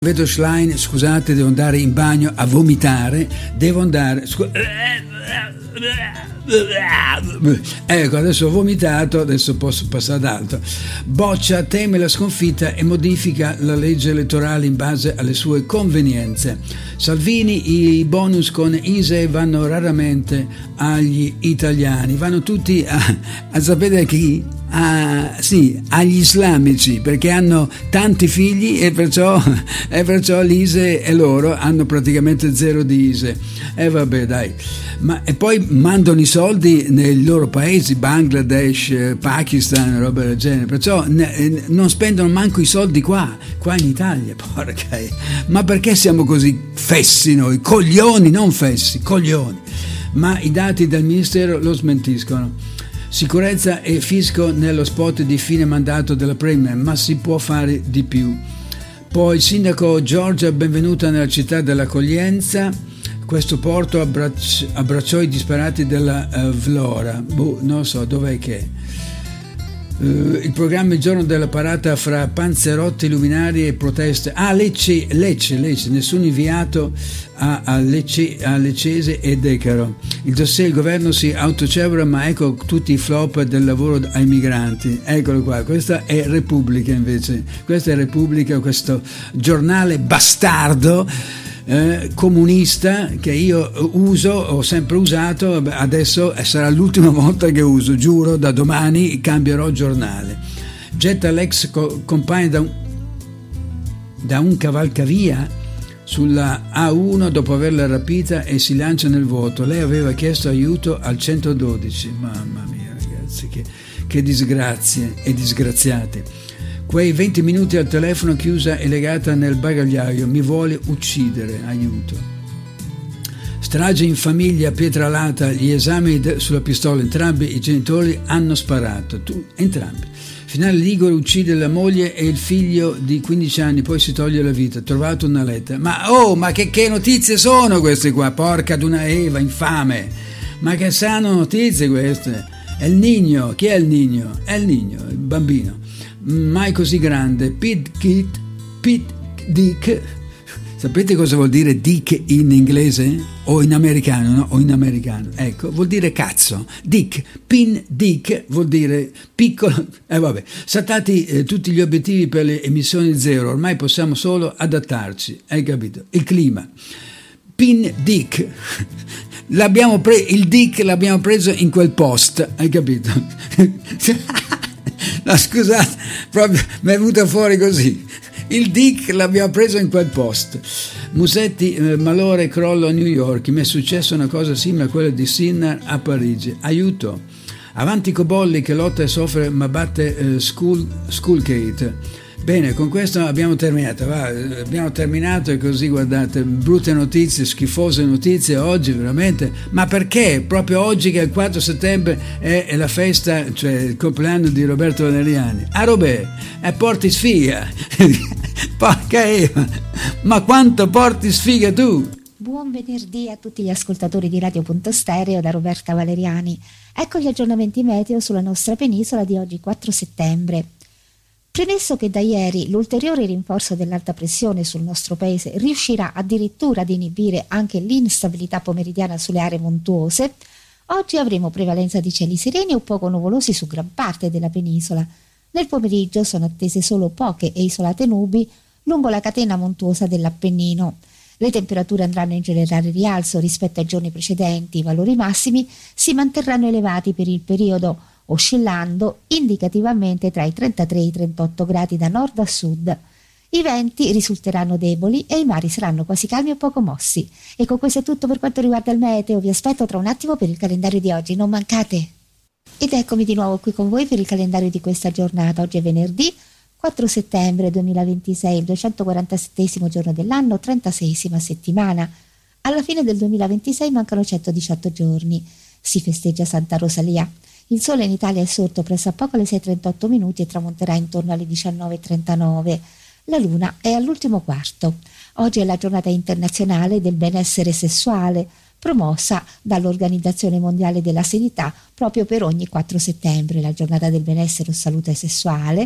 Vedo Schlein, scusate, devo andare in bagno a vomitare, devo andare... Ecco, adesso ho vomitato, adesso posso passare ad altro. Boccia teme la sconfitta e modifica la legge elettorale in base alle sue convenienze. Salvini, i bonus con ISEE vanno raramente agli italiani, vanno tutti a sapere chi? Agli islamici, perché hanno tanti figli e perciò l'ISEE e loro hanno praticamente zero di ISEE. E vabbè, dai. E poi mandano i soldi nei loro paesi, Bangladesh, Pakistan, roba del genere, perciò non spendono manco i soldi qua in Italia, porca. Ma perché siamo così fessi noi? Coglioni, non fessi, coglioni. Ma i dati del Ministero lo smentiscono. Sicurezza e fisco nello spot di fine mandato della Premier, ma si può fare di più. Poi il sindaco Giorgia, benvenuta nella città dell'accoglienza. Questo porto abbracciò i disperati della Vlora. Non so dov'è che è. Il programma Il giorno della parata fra panzerotti, luminari e proteste. Lecce, nessun inviato a Leccese e Decaro. Il dossier, il governo si autocelebra, ma ecco tutti i flop del lavoro ai migranti. Eccolo qua, questa è Repubblica invece. Questa è Repubblica, questo giornale bastardo comunista che io ho sempre usato, adesso sarà l'ultima volta che uso, giuro, da domani cambierò giornale. Getta l'ex compagna da un cavalcavia sulla A1 dopo averla rapita e si lancia nel vuoto. Lei aveva chiesto aiuto al 112. Mamma mia, ragazzi, che disgrazie e disgraziate. Quei 20 minuti al telefono, chiusa e legata nel bagagliaio, mi vuole uccidere, aiuto. Strage in famiglia, Pietralata, gli esami sulla pistola, entrambi i genitori hanno sparato, entrambi. Finale Ligure uccide la moglie e il figlio di 15 anni, poi si toglie la vita, trovato una lettera. Ma che notizie sono queste qua, porca d'una Eva, infame. Ma che sanno notizie queste? È il Nino, chi è il Nino? È il Nino, il bambino. Mai così grande. Pete Dick. Sapete cosa vuol dire Dick in inglese? O in americano, no? O in americano. Ecco, vuol dire cazzo. Dick, Pin Dick vuol dire piccolo. Vabbè, saltati tutti gli obiettivi per le emissioni zero, ormai possiamo solo adattarci. Hai capito? Il clima. Pin Dick. Il Dick l'abbiamo preso in quel post, hai capito? No, scusate, proprio mi è venuto fuori così. Il Dick l'abbiamo preso in quel post. Musetti, malore, crollo a New York. Mi è successa una cosa simile a quella di Sinner a Parigi. Aiuto. Avanti Cobolli che lotta e soffre ma batte Skullgate. Bene, con questo abbiamo terminato e così, guardate, brutte notizie, schifose notizie oggi veramente, ma perché proprio oggi che è il 4 settembre è la festa, cioè il compleanno di Roberto Valeriani? Robè, porti sfiga, porca Eva, ma quanto porti sfiga tu? Buon venerdì a tutti gli ascoltatori di Radio Punto Stereo da Roberta Valeriani. Ecco gli aggiornamenti meteo sulla nostra penisola di oggi 4 settembre. Premesso che da ieri l'ulteriore rinforzo dell'alta pressione sul nostro paese riuscirà addirittura ad inibire anche l'instabilità pomeridiana sulle aree montuose, oggi avremo prevalenza di cieli sereni o poco nuvolosi su gran parte della penisola. Nel pomeriggio sono attese solo poche e isolate nubi lungo la catena montuosa dell'Appennino. Le temperature andranno in generale rialzo rispetto ai giorni precedenti, i valori massimi si manterranno elevati per il periodo, oscillando indicativamente tra i 33 e i 38 gradi da nord a sud. I venti risulteranno deboli e i mari saranno quasi calmi o poco mossi. E con questo è tutto per quanto riguarda il meteo. Vi aspetto tra un attimo per il calendario di oggi, non mancate! Ed eccomi di nuovo qui con voi per il calendario di questa giornata. Oggi è venerdì 4 settembre 2026, il 247° giorno dell'anno, 36esima settimana. Alla fine del 2026 mancano 118 giorni. Si festeggia Santa Rosalia. Il sole in Italia è sorto presso a poco alle 6:38 minuti e tramonterà intorno alle 19:39. La luna è all'ultimo quarto. Oggi è la giornata internazionale del benessere sessuale, promossa dall'Organizzazione Mondiale della Sanità proprio per ogni 4 settembre. La giornata del benessere o salute sessuale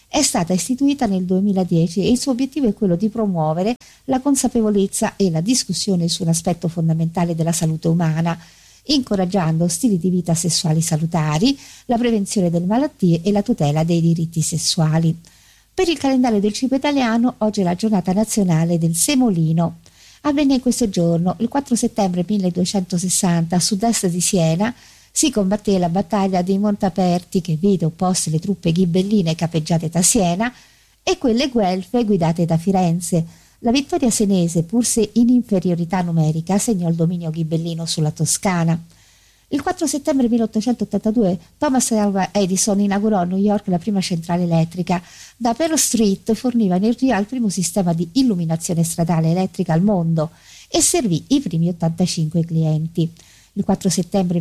È stata istituita nel 2010 e il suo obiettivo è quello di promuovere la consapevolezza e la discussione su un aspetto fondamentale della salute umana, incoraggiando stili di vita sessuali salutari, la prevenzione delle malattie e la tutela dei diritti sessuali. Per il calendario del cibo italiano, oggi è la giornata nazionale del semolino. Avvenne in questo giorno, il 4 settembre 1260, a sud-est di Siena, si combatté la battaglia dei Montaperti, che vide opposte le truppe ghibelline capeggiate da Siena e quelle guelfe guidate da Firenze. La vittoria senese, pur se in inferiorità numerica, segnò il dominio ghibellino sulla Toscana. Il 4 settembre 1882 Thomas Alva Edison inaugurò a New York la prima centrale elettrica. Da Pearl Street forniva energia al primo sistema di illuminazione stradale elettrica al mondo e servì i primi 85 clienti. Il 4 settembre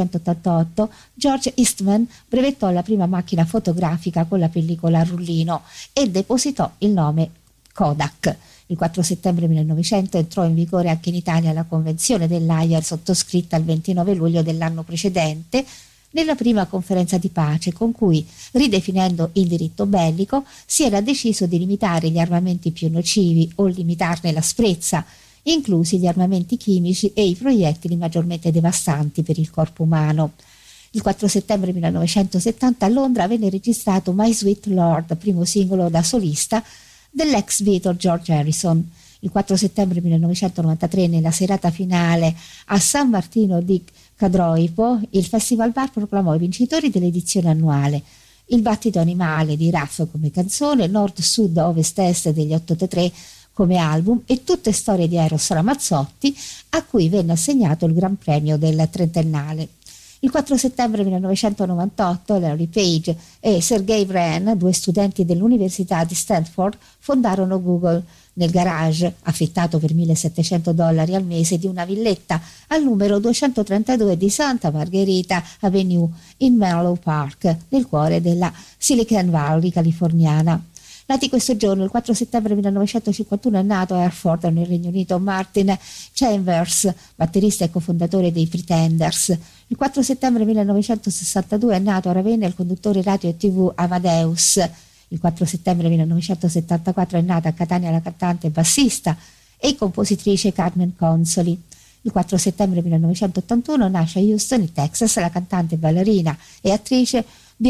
1888 George Eastman brevettò la prima macchina fotografica con la pellicola a rullino e depositò il nome Kodak. Il 4 settembre 1900 entrò in vigore anche in Italia la Convenzione dell'Aia sottoscritta il 29 luglio dell'anno precedente nella prima conferenza di pace, con cui, ridefinendo il diritto bellico, si era deciso di limitare gli armamenti più nocivi o limitarne l'asprezza, inclusi gli armamenti chimici e i proiettili maggiormente devastanti per il corpo umano. Il 4 settembre 1970 a Londra venne registrato My Sweet Lord, primo singolo da solista dell'ex Beatle George Harrison. Il 4 settembre 1993, nella serata finale a San Martino di Cadroipo, il Festival Bar proclamò i vincitori dell'edizione annuale. Il battito animale di Raff come canzone, Nord, Sud, Ovest, Est degli 883 come album e tutte storie di Eros Ramazzotti, a cui venne assegnato il Gran Premio del trentennale. Il 4 settembre 1998 Larry Page e Sergey Brin, due studenti dell'Università di Stanford, fondarono Google nel garage, affittato per $1.700 al mese, di una villetta al numero 232 di Santa Margherita Avenue in Menlo Park, nel cuore della Silicon Valley californiana. Nati questo giorno, il 4 settembre 1951, è nato a Hereford, nel Regno Unito, Martin Chambers, batterista e cofondatore dei Pretenders. Il 4 settembre 1962 è nato a Ravenna il conduttore radio e TV Amadeus. Il 4 settembre 1974 è nata a Catania la cantante e bassista e compositrice Carmen Consoli. Il 4 settembre 1981 nasce a Houston, in Texas, la cantante, ballerina e attrice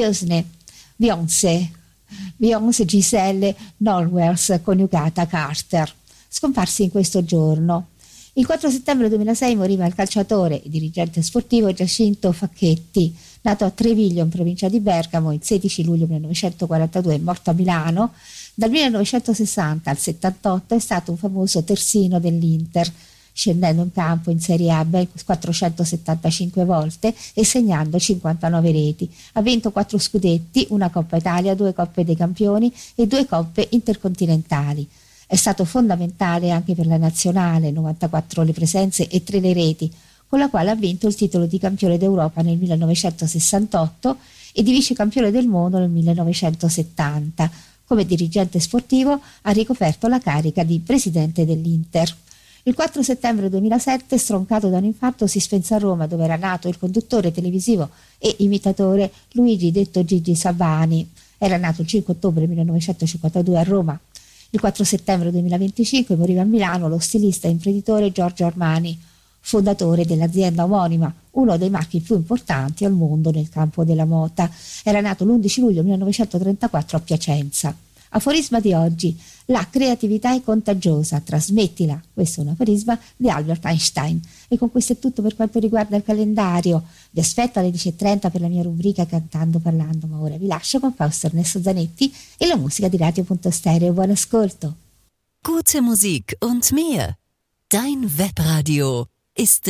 Beyoncé Giselle Knowles, coniugata Carter, scomparsi in questo giorno. Il 4 settembre 2006 moriva il calciatore e dirigente sportivo Giacinto Facchetti, nato a Treviglio in provincia di Bergamo il 16 luglio 1942, morto a Milano. Dal 1960 al 78 è stato un famoso terzino dell'Inter, scendendo in campo in Serie A ben 475 volte e segnando 59 reti. Ha vinto 4 scudetti, una Coppa Italia, 2 Coppe dei Campioni e 2 Coppe intercontinentali. È stato fondamentale anche per la nazionale, 94 le presenze e 3 le reti, con la quale ha vinto il titolo di campione d'Europa nel 1968 e di vicecampione del mondo nel 1970. Come dirigente sportivo ha ricoperto la carica di presidente dell'Inter. Il 4 settembre 2007, stroncato da un infarto, si spense a Roma, dove era nato il conduttore televisivo e imitatore Luigi detto Gigi Sabani. Era nato il 5 ottobre 1952 a Roma. Il 4 settembre 2025 moriva a Milano lo stilista e imprenditore Giorgio Armani, fondatore dell'azienda omonima, uno dei marchi più importanti al mondo nel campo della moda. Era nato l'11 luglio 1934 a Piacenza. Aforisma di oggi: la creatività è contagiosa, trasmettila. Questo è un aforisma di Albert Einstein. E con questo è tutto per quanto riguarda il calendario. Vi aspetto alle 10.30 per la mia rubrica Cantando Parlando, ma ora vi lascio con Fausto Ernesto Zanetti e la musica di Radio.Stereo. Buon ascolto. Gute Musik und mehr. Dein Webradio ist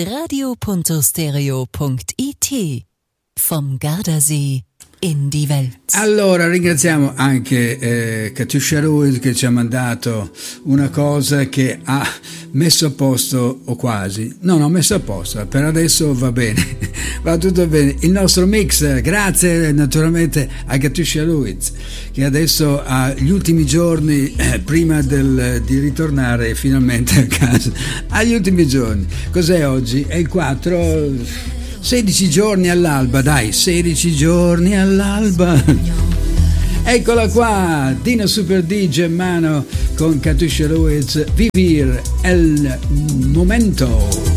radio.stereo.it. Vom Gardasee in die Welt. Allora ringraziamo anche Katusha Ruiz, che ci ha mandato una cosa che ha messo a posto, o quasi, non ho messo a posto, per adesso va bene, va tutto bene il nostro mix. Grazie naturalmente a Katusha Ruiz, che adesso ha gli ultimi giorni prima di ritornare finalmente a casa, agli ultimi giorni. Cos'è oggi? È il 4, 16 giorni all'alba, dai, 16 giorni all'alba. Eccola qua, Dino Super D Germano con Katusha Ruiz, Vivir el Momento.